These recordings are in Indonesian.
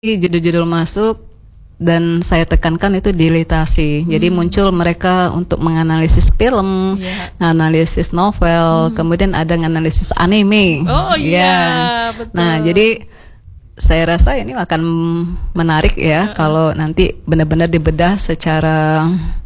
judul-judul masuk dan saya tekankan itu di literasi. Jadi muncul mereka untuk menganalisis film, analisis novel, kemudian ada menganalisis anime. Oh iya, betul. Nah, jadi saya rasa ini akan menarik ya kalau nanti benar-benar dibedah secara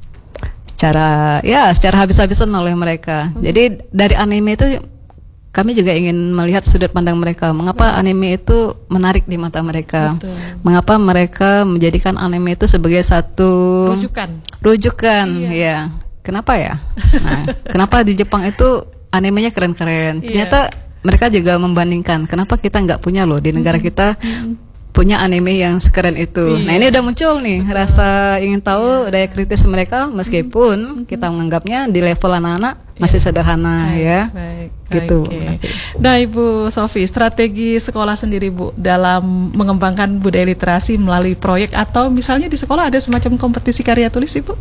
habis-habisan oleh mereka. Jadi dari anime itu kami juga ingin melihat sudut pandang mereka. Mengapa anime itu menarik di mata mereka? Betul. Mengapa mereka menjadikan anime itu sebagai satu rujukan? Ya. Kenapa ya? Nah, kenapa di Jepang itu animenya keren-keren? Ternyata mereka juga membandingkan. Kenapa kita nggak punya loh di negara kita punya anime yang sekeren itu? Nah, ini udah muncul nih rasa ingin tahu, daya kritis mereka, meskipun kita menganggapnya di level anak-anak masih sederhana. Baik, gitu. Okay. Nah, Ibu Sofi, strategi sekolah sendiri Bu dalam mengembangkan budaya literasi melalui proyek atau misalnya di sekolah ada semacam kompetisi karya tulis Ibu?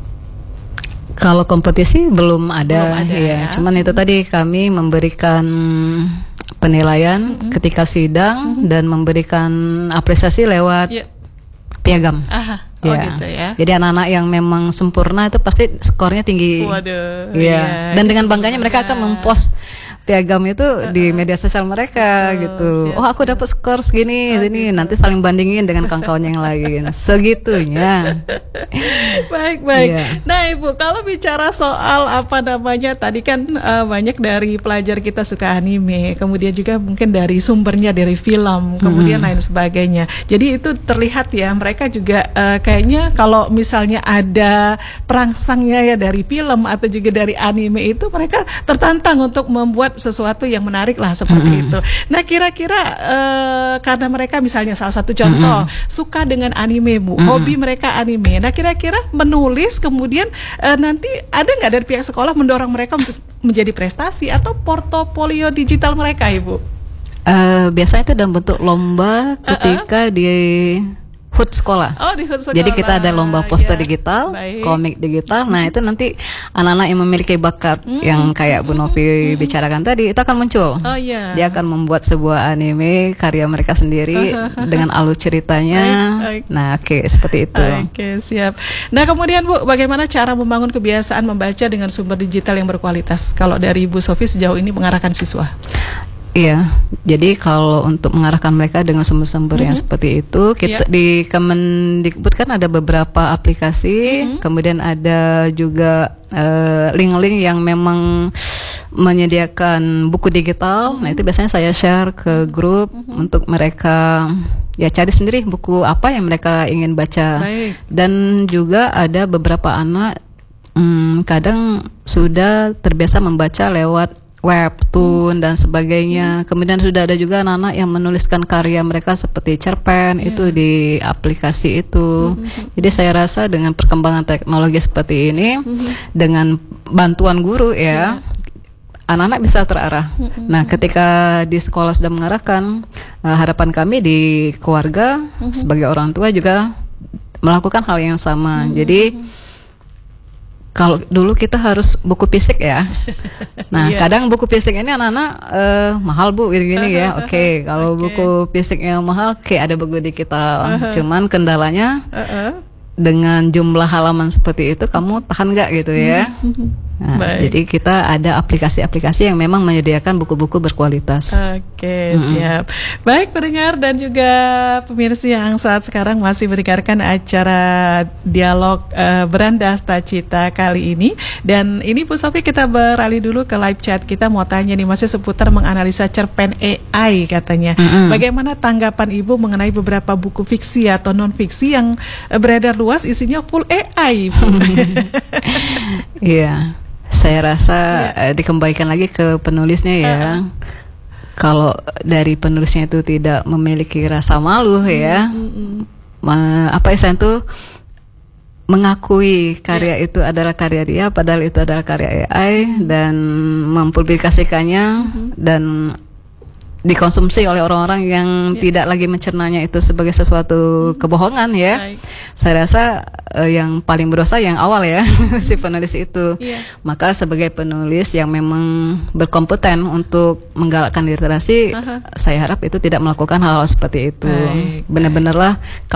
Kalau kompetisi belum ada ya. Cuman itu tadi kami memberikan penilaian ketika sidang dan memberikan apresiasi lewat piagam. Gitu ya. Jadi anak-anak yang memang sempurna itu pasti skornya tinggi. Waduh. Dan dengan bangganya mereka akan mempost piagam itu di media sosial mereka gitu. Oh, aku dapat skor segini, ini nanti saling bandingin dengan kawan-kawan yang lain. Segitunya. Baik. Nah, Ibu, kalau bicara soal tadi kan banyak dari pelajar kita suka anime, kemudian juga mungkin dari sumbernya dari film, kemudian lain sebagainya. Jadi itu terlihat ya, mereka juga kayaknya kalau misalnya ada perangsangnya ya dari film atau juga dari anime itu, mereka tertantang untuk membuat sesuatu yang menarik lah seperti itu. Nah, kira-kira karena mereka misalnya salah satu contoh suka dengan anime Bu, hobi mereka anime. Nah, kira-kira menulis kemudian nanti ada nggak dari pihak sekolah mendorong mereka untuk menjadi prestasi atau portofolio digital mereka, Ibu? Biasanya itu dalam bentuk lomba ketika di HUT sekolah. Oh, di HUT sekolah. Jadi kita ada lomba poster digital, komik digital. Nah, itu nanti anak-anak yang memiliki bakat yang kayak Bu Novi bicarakan tadi, itu akan muncul. Dia akan membuat sebuah anime karya mereka sendiri dengan alur ceritanya. Nah, seperti itu. Siap. Nah, kemudian Bu, bagaimana cara membangun kebiasaan membaca dengan sumber digital yang berkualitas? Kalau dari Ibu Sofi sejauh ini mengarahkan siswa? Iya, jadi kalau untuk mengarahkan mereka dengan sumber-sumber yang seperti itu, kita di Kemendikbud kan ada beberapa aplikasi, kemudian ada juga link-link yang memang menyediakan buku digital. Nah, itu biasanya saya share ke grup untuk mereka ya cari sendiri buku apa yang mereka ingin baca. Dan juga ada beberapa anak kadang sudah terbiasa membaca lewat webtoon dan sebagainya. Kemudian sudah ada juga anak-anak yang menuliskan karya mereka seperti cerpen itu di aplikasi itu. Jadi saya rasa dengan perkembangan teknologi seperti ini, dengan bantuan guru ya, anak-anak bisa terarah. Nah, ketika di sekolah sudah mengarahkan, harapan kami di keluarga sebagai orang tua juga melakukan hal yang sama. Jadi kalau dulu kita harus buku fisik ya. Nah, kadang buku fisik ini anak-anak mahal Bu, gini-gini ya. Oke, kalau buku fisik yang mahal, ada buku digital. Cuman kendalanya dengan jumlah halaman seperti itu, kamu tahan nggak gitu ya? Nah, jadi kita ada aplikasi-aplikasi yang memang menyediakan buku-buku berkualitas. Siap. Baik pendengar dan juga pemirsa yang saat sekarang masih mendengarkan acara dialog Berandasta Cita kali ini. Dan ini Bu Sofi, kita beralih dulu ke live chat. Kita mau tanya nih, masih seputar menganalisa cerpen AI katanya. Bagaimana tanggapan Ibu mengenai beberapa buku fiksi atau non-fiksi yang beredar luas isinya full AI? Iya. Saya rasa dikembalikan lagi ke penulisnya ya. Kalau dari penulisnya itu tidak memiliki rasa malu ya, itu mengakui karya itu adalah karya dia, padahal itu adalah karya AI, dan mempublikasikannya dan dikonsumsi oleh orang-orang yang tidak lagi mencernanya itu sebagai sesuatu kebohongan ya. Baik. Saya rasa yang paling berdosa yang awal ya, si penulis itu. Maka sebagai penulis yang memang berkompeten untuk menggalakkan literasi, saya harap itu tidak melakukan hal-hal seperti itu. Benar-benarlah